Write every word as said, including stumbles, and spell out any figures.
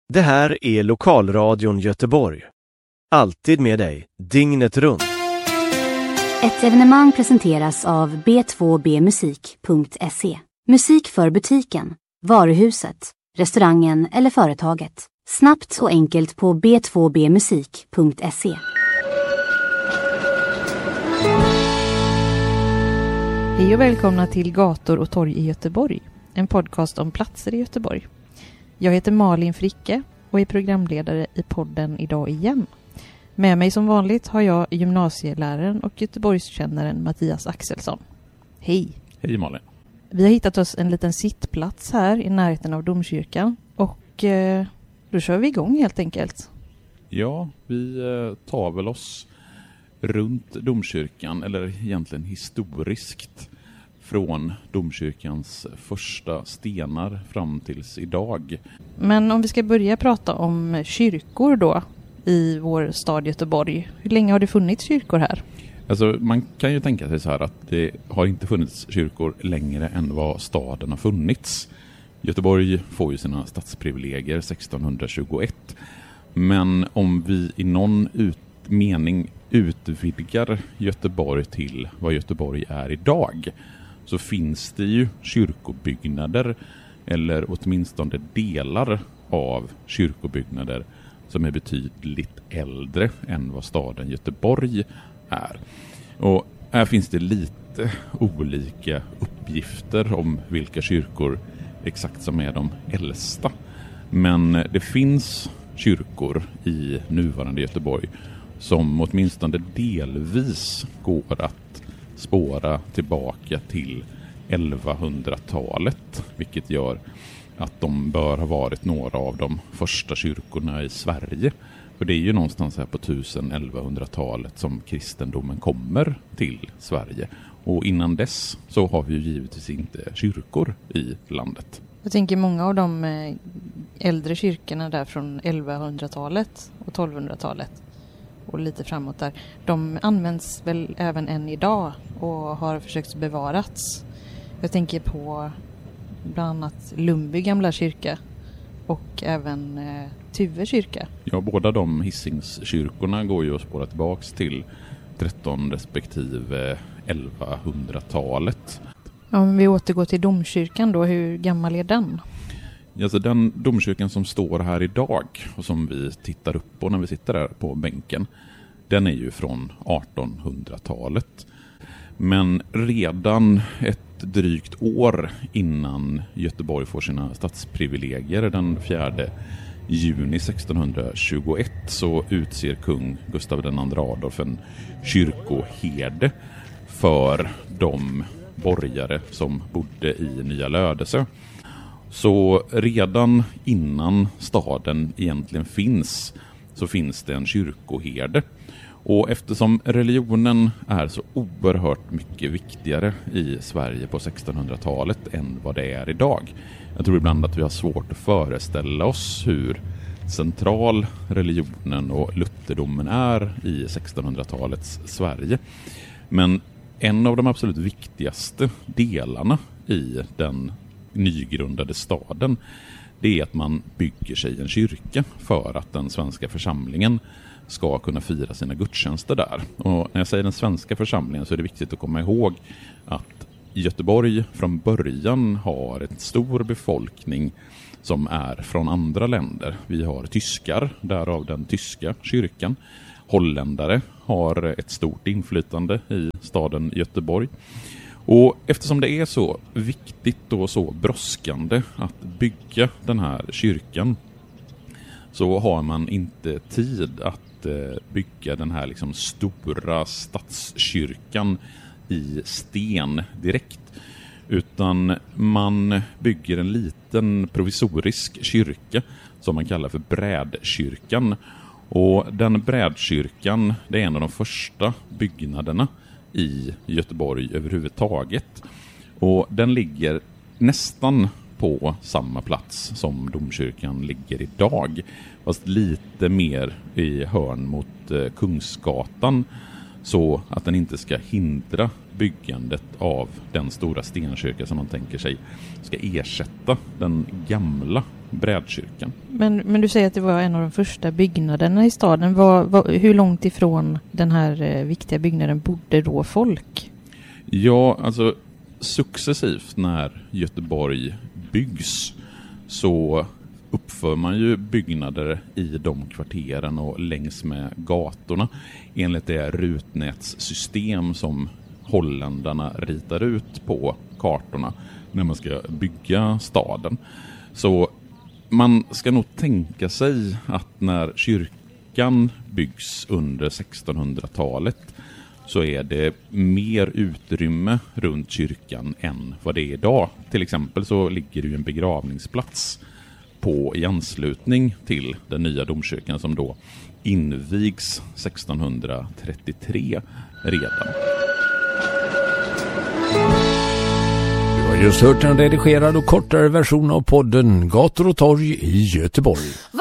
Det här är Lokalradion Göteborg. Alltid med dig, dygnet runt. Ett evenemang presenteras av b två b musik punkt se. Musik för butiken, varuhuset, restaurangen eller företaget. Snabbt och enkelt på b två b musik punkt se. Hej och välkomna till Gator och torg i Göteborg. En podcast om platser i Göteborg. Jag heter Malin Fricke och är programledare i podden idag igen. Med mig som vanligt har jag gymnasieläraren och Göteborgskännaren Mattias Axelsson. Hej! Hej Malin! Vi har hittat oss en liten sittplats här i närheten av domkyrkan och eh, då kör vi igång helt enkelt. Ja, vi eh, tar väl oss runt domkyrkan, eller egentligen historiskt, från domkyrkans första stenar fram tills idag. Men om vi ska börja prata om kyrkor då i vår stad Göteborg. Hur länge har det funnits kyrkor här? Alltså man kan ju tänka sig så här att det har inte funnits kyrkor längre än vad staden har funnits. Göteborg får ju sina stadsprivilegier sextonhundratjugoett. Men om vi i någon ut- mening utvidgar Göteborg till vad Göteborg är idag, så finns det ju kyrkobyggnader, eller åtminstone delar av kyrkobyggnader, som är betydligt äldre än vad staden Göteborg är. Och här finns det lite olika uppgifter om vilka kyrkor exakt som är de äldsta. Men det finns kyrkor i nuvarande Göteborg som åtminstone delvis går att spåra tillbaka till elvahundratalet, vilket gör att de bör ha varit några av de första kyrkorna i Sverige. För det är ju någonstans här på tusen-elvahundratalet som kristendomen kommer till Sverige. Och innan dess så har vi ju givetvis inte kyrkor i landet. Jag tänker många av de äldre kyrkorna där från elvahundratalet och tolvhundratalet och lite framåt där, de används väl även än idag och har försökt bevarats. Jag tänker på bland annat Lundby gamla kyrka och även eh, Tuve kyrka. Ja, båda de Hisingskyrkorna går ju att spåra tillbaks till tretton respektive elvahundratalet. Om vi återgår till domkyrkan då, hur gammal är den? Alltså den domkyrkan som står här idag och som vi tittar upp på när vi sitter där på bänken, den är ju från artonhundratalet. Men redan ett drygt år innan Göteborg får sina stadsprivilegier den fjärde juni sextonhundratjugoett så utser kung Gustav den andre Adolf en kyrkoherde för de borgare som bodde i Nya Lödöse. Så redan innan staden egentligen finns så finns det en kyrkoherde. Och eftersom religionen är så oerhört mycket viktigare i Sverige på sextonhundratalet än vad det är idag. Jag tror ibland att vi har svårt att föreställa oss hur central religionen och lutherdomen är i sextonhundratalets Sverige. Men en av de absolut viktigaste delarna i den nygrundade staden, det är att man bygger sig en kyrka för att den svenska församlingen ska kunna fira sina gudstjänster där. Och när jag säger den svenska församlingen så är det viktigt att komma ihåg att Göteborg från början har en stor befolkning som är från andra länder. Vi har tyskar, därav den tyska kyrkan. Holländare har ett stort inflytande i staden Göteborg. Och eftersom det är så viktigt och så brådskande att bygga den här kyrkan, så har man inte tid att bygga den här liksom stora stadskyrkan i sten direkt, utan man bygger en liten provisorisk kyrka som man kallar för brädkyrkan. Och den brädkyrkan, det är en av de första byggnaderna i Göteborg överhuvudtaget. Och den ligger nästan på samma plats som domkyrkan ligger idag, fast lite mer i hörn mot eh, Kungsgatan, så att den inte ska hindra byggandet av den stora stenkyrka som man tänker sig ska ersätta den gamla brädkyrkan. Men, men du säger att det var en av de första byggnaderna i staden. Var, var, hur långt ifrån den här eh, viktiga byggnaden bodde då folk? Ja, alltså successivt när Göteborg byggs så uppför man ju byggnader i de kvarteren och längs med gatorna enligt det rutnätssystem som holländarna ritar ut på kartorna när man ska bygga staden. Så man ska nog tänka sig att när kyrkan byggs under sextonhundratalet så är det mer utrymme runt kyrkan än vad det är idag. Till exempel så ligger det ju en begravningsplats på i anslutning till den nya domkyrkan som då invigs sextonhundratrettiotre redan. Du har just hört en redigerad och kortare version av podden Gator och torg i Göteborg.